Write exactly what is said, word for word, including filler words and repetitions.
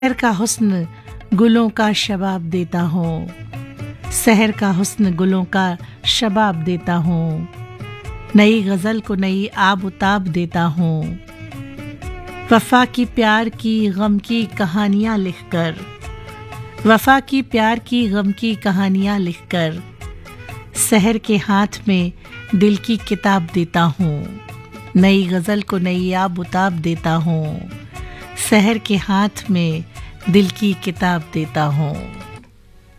शहर का हुस्न गुलों का शबाब देता हूँ, शहर का हुस्न गुलों का शबाब देता हूँ, नई गज़ल को नई आब उताब देता हूँ। वफ़ा की प्यार की गम की कहानियाँ लिखकर, वफ़ा की प्यार की गम की कहानियाँ लिखकर, शहर के हाथ में दिल की किताब देता हूँ, नई गज़ल को नई आब उताब देता हूँ, शहर के हाथ में दिल की किताब देता हूँ।